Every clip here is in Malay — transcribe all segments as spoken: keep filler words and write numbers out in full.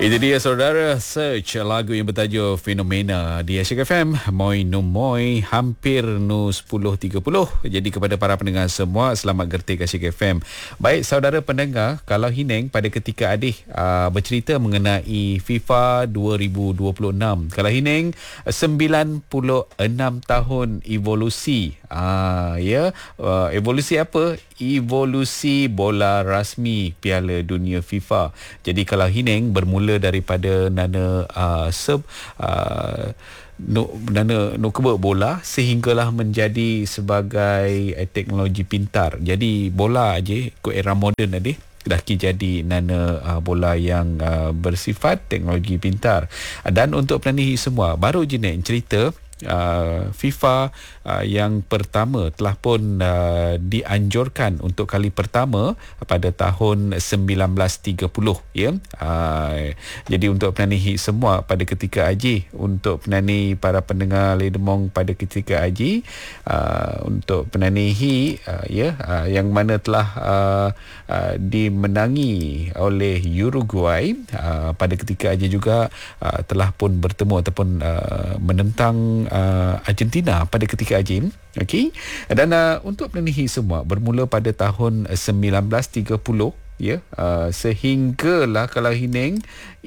Itu dia saudara, search lagu yang bertajuk Fenomena di Asyik F M. Moi no moi, hampir no sepuluh tiga puluh. Jadi kepada para pendengar semua, selamat gerti ke Asyik F M. Baik saudara pendengar, kalau Hineng pada ketika adik uh, bercerita mengenai FIFA dua ribu dua puluh enam. Kalau Hineng sembilan puluh enam tahun evolusi. Ah ya, uh, evolusi apa? Evolusi bola rasmi Piala Dunia FIFA. Jadi kalau Hineng bermula daripada nana uh, sub uh, no, nana no kebek bola sehinggalah menjadi sebagai uh, teknologi pintar. Jadi bola aja ikut era moden tadi dah jadi nana uh, bola yang uh, bersifat teknologi pintar. Dan untuk penanihi semua, baru je nak cerita Uh, FIFA uh, yang pertama telah pun uh, dianjurkan untuk kali pertama pada tahun sembilan belas tiga puluh ya. Uh, jadi untuk penanihi semua pada ketika Haji, untuk penani para pendengar Ledemong pada ketika Haji, uh, untuk penanihi uh, ya uh, yang mana telah uh, uh, dimenangi oleh Uruguay uh, pada ketika Haji juga uh, telah pun bertemu ataupun uh, menentang Uh, Argentina pada ketika Ajin. Okey. Dan uh, untuk penanihi semua bermula pada tahun sembilan belas tiga puluh ya, uh, sehinggalah kalau Hineng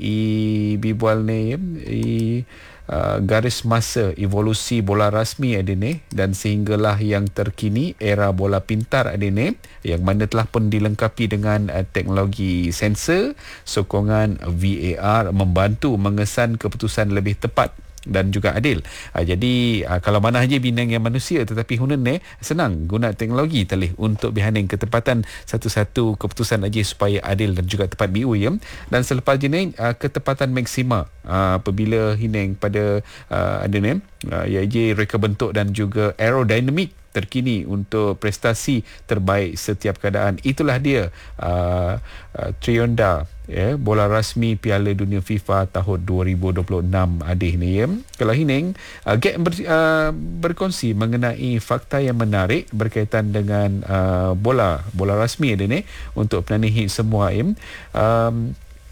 i bibual ni i uh, garis masa evolusi bola rasmi ada ni, dan sehinggalah yang terkini era bola pintar ada ni, yang mana telah pun dilengkapi dengan uh, teknologi sensor, sokongan V A R membantu mengesan keputusan lebih tepat dan juga adil. Uh, jadi uh, kalau mana aja binang yang manusia, tetapi hunan ni senang guna teknologi talih untuk bihaning ketepatan satu-satu keputusan aja supaya adil dan juga tepat B U ya. Dan selepas jenis uh, ketepatan maksima uh, apabila hineng pada uh, ada ni uh, iaitu reka bentuk dan juga aerodinamik terkini untuk prestasi terbaik setiap keadaan. Itulah dia uh, uh, Trionda ya, bola rasmi Piala Dunia FIFA tahun dua ribu dua puluh enam adih ni ya. Kalau Hineng uh, get ber, uh, berkongsi mengenai fakta yang menarik berkaitan dengan uh, bola bola rasmi ada ni untuk penanihi semua ya. Um,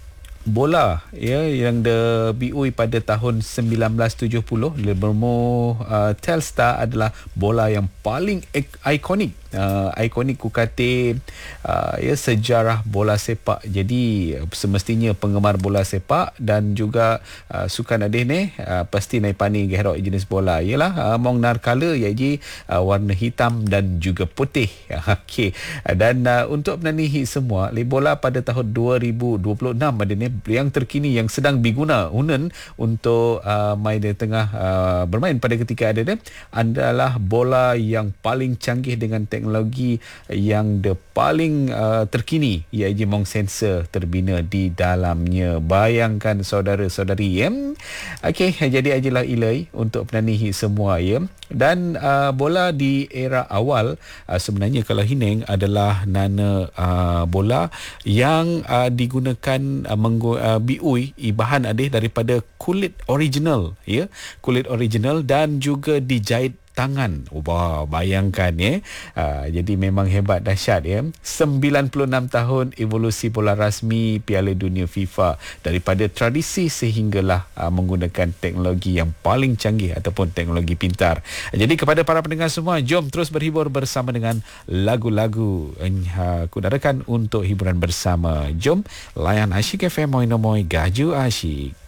bola ya yang de B U I pada tahun sembilan belas tujuh puluh bermo uh, Telstar adalah bola yang paling ik- ikonik uh, ikonik kukate uh, ya sejarah bola sepak. Jadi semestinya penggemar bola sepak dan juga uh, sukan adeh ni uh, pasti naik pani gerok jenis bola ialah uh, mong nar color iaitu uh, warna hitam dan juga putih. Okey. Dan uh, untuk menanihi semua bola pada tahun dua ribu dua puluh enam ada ni yang terkini yang sedang diguna unen untuk uh, main di tengah uh, bermain pada ketika ada ni adalah bola yang paling canggih dengan teknologi yang de paling uh, terkini, iaitu mong sensor terbina di dalamnya. Bayangkan saudara-saudari ya. Okey, jadi ajalah ilai untuk penanihi semua ya. Dan uh, bola di era awal uh, sebenarnya kalau Hineng adalah nana uh, bola yang uh, digunakan uh, menggu, uh, B U I bahan adih daripada kulit original ya, kulit original dan juga dijahit tangan. Wah, bayangkan ya. Uh, jadi memang hebat, dahsyat ya. sembilan puluh enam tahun evolusi bola rasmi Piala Dunia FIFA, daripada tradisi sehinggalah uh, menggunakan teknologi yang paling canggih ataupun teknologi pintar. Uh, jadi kepada para pendengar semua, jom terus berhibur bersama dengan lagu-lagu uh, kudarakan untuk hiburan bersama. Jom layan Asyik F M Moi Nomoi Gaju Asyik.